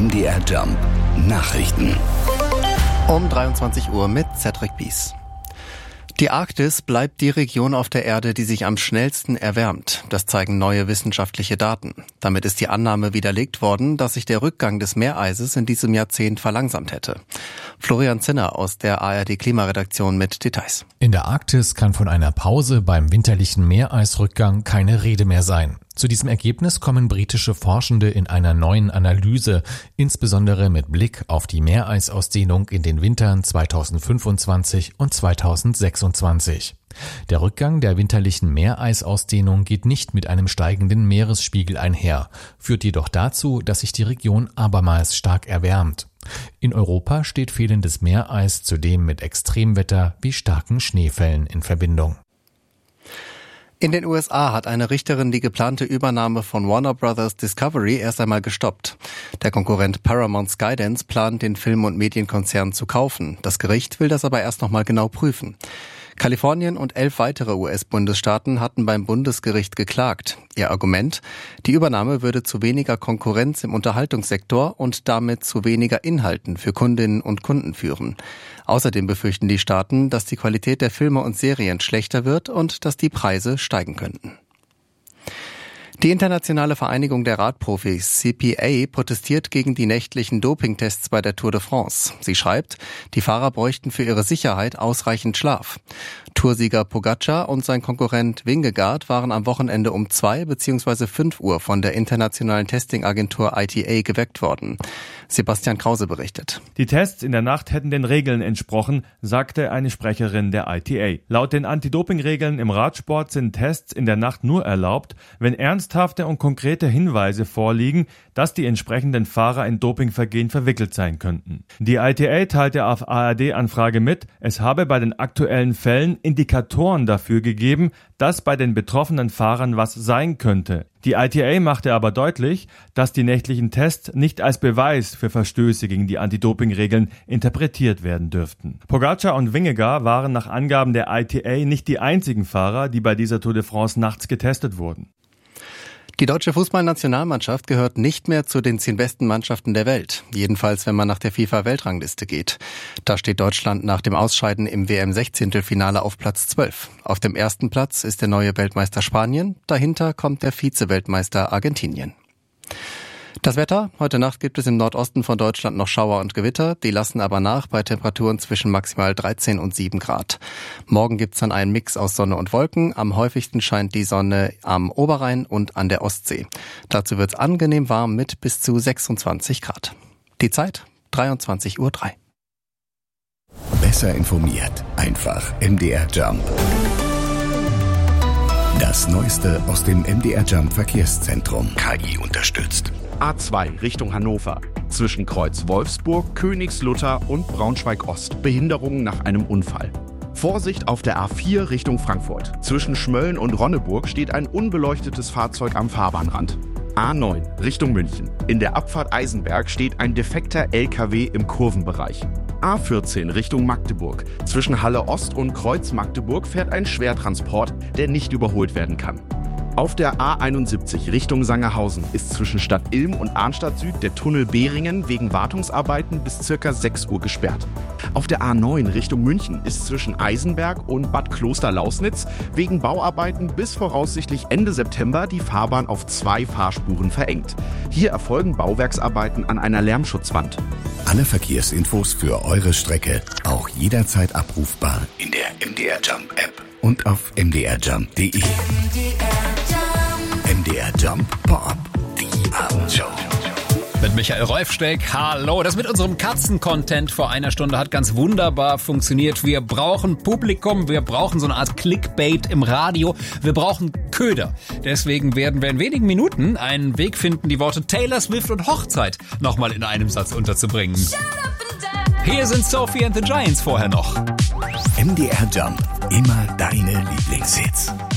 MDR Jump Nachrichten. Um 23 Uhr mit Cedric Bies. Die Arktis bleibt die Region auf der Erde, die sich am schnellsten erwärmt. Das zeigen neue wissenschaftliche Daten. Damit ist die Annahme widerlegt worden, dass sich der Rückgang des Meereises in diesem Jahrzehnt verlangsamt hätte. Florian Zinner aus der ARD-Klimaredaktion mit Details. In der Arktis kann von einer Pause beim winterlichen Meereisrückgang keine Rede mehr sein. Zu diesem Ergebnis kommen britische Forschende in einer neuen Analyse, insbesondere mit Blick auf die Meereisausdehnung in den Wintern 2025 und 2026. Der Rückgang der winterlichen Meereisausdehnung geht nicht mit einem steigenden Meeresspiegel einher, führt jedoch dazu, dass sich die Region abermals stark erwärmt. In Europa steht fehlendes Meereis zudem mit Extremwetter wie starken Schneefällen in Verbindung. In den USA hat eine Richterin die geplante Übernahme von Warner Bros. Discovery erst einmal gestoppt. Der Konkurrent Paramount Skydance plant, den Film- und Medienkonzern zu kaufen. Das Gericht will das aber erst noch mal genau prüfen. Kalifornien und 11 weitere US-Bundesstaaten hatten beim Bundesgericht geklagt. Ihr Argument: Die Übernahme würde zu weniger Konkurrenz im Unterhaltungssektor und damit zu weniger Inhalten für Kundinnen und Kunden führen. Außerdem befürchten die Staaten, dass die Qualität der Filme und Serien schlechter wird und dass die Preise steigen könnten. Die Internationale Vereinigung der Radprofis, CPA, protestiert gegen die nächtlichen Dopingtests bei der Tour de France. Sie schreibt, die Fahrer bräuchten für ihre Sicherheit ausreichend Schlaf. Toursieger Pogacar und sein Konkurrent Vingegaard waren am Wochenende um 2 bzw. 5 Uhr von der internationalen Testingagentur ITA geweckt worden. Sebastian Krause berichtet. Die Tests in der Nacht hätten den Regeln entsprochen, sagte eine Sprecherin der ITA. Laut den Anti-Doping-Regeln im Radsport sind Tests in der Nacht nur erlaubt, wenn ernsthafte und konkrete Hinweise vorliegen, dass die entsprechenden Fahrer in Dopingvergehen verwickelt sein könnten. Die ITA teilte auf ARD-Anfrage mit, es habe bei den aktuellen Fällen Indikatoren dafür gegeben, dass bei den betroffenen Fahrern was sein könnte. Die ITA machte aber deutlich, dass die nächtlichen Tests nicht als Beweis für Verstöße gegen die Anti-Doping-Regeln interpretiert werden dürften. Pogacar und Vingegaard waren nach Angaben der ITA nicht die einzigen Fahrer, die bei dieser Tour de France nachts getestet wurden. Die deutsche Fußballnationalmannschaft gehört nicht mehr zu den 10 besten Mannschaften der Welt. Jedenfalls, wenn man nach der FIFA-Weltrangliste geht. Da steht Deutschland nach dem Ausscheiden im WM-16-Finale auf Platz 12. Auf dem ersten Platz ist der neue Weltmeister Spanien. Dahinter kommt der Vize-Weltmeister Argentinien. Das Wetter: Heute Nacht gibt es im Nordosten von Deutschland noch Schauer und Gewitter. Die lassen aber nach bei Temperaturen zwischen maximal 13 und 7 Grad. Morgen gibt's dann einen Mix aus Sonne und Wolken. Am häufigsten scheint die Sonne am Oberrhein und an der Ostsee. Dazu wird's angenehm warm mit bis zu 26 Grad. Die Zeit: 23:03 Uhr. Besser informiert, einfach MDR Jump. Das Neueste aus dem MDR Jump Verkehrszentrum. KI unterstützt. A2 Richtung Hannover. Zwischen Kreuz Wolfsburg, Königslutter und Braunschweig-Ost. Behinderungen nach einem Unfall. Vorsicht auf der A4 Richtung Frankfurt. Zwischen Schmölln und Ronneburg steht ein unbeleuctetes Fahrzeug am Fahrbahnrand. A9 Richtung München. In der Abfahrt Eisenberg steht ein defekter LKW im Kurvenbereich. A14 Richtung Magdeburg. Zwischen Halle Ost und Kreuz Magdeburg fährt ein Schwertransport, der nicht überholt werden kann. Auf der A71 Richtung Sangerhausen ist zwischen Stadt Ilm und Arnstadt Süd der Tunnel Behringen wegen Wartungsarbeiten bis ca. 6 Uhr gesperrt. Auf der A9 Richtung München ist zwischen Eisenberg und Bad Kloster-Lausnitz wegen Bauarbeiten bis voraussichtlich Ende September die Fahrbahn auf 2 Fahrspuren verengt. Hier erfolgen Bauwerksarbeiten an einer Lärmschutzwand. Alle Verkehrsinfos für eure Strecke auch jederzeit abrufbar in der MDR Jump App und auf mdrjump.de. MDR Jump Pop-Up, die Abendshow. Mit Michael Rolfsteck, hallo. Das mit unserem Katzen-Content vor einer Stunde hat ganz wunderbar funktioniert. Wir brauchen Publikum, wir brauchen so eine Art Clickbait im Radio, wir brauchen Köder. Deswegen werden wir in wenigen Minuten einen Weg finden, die Worte Taylor Swift und Hochzeit nochmal in einem Satz unterzubringen. Hier sind Sophie and the Giants vorher noch. MDR Jump, immer deine Lieblingshits.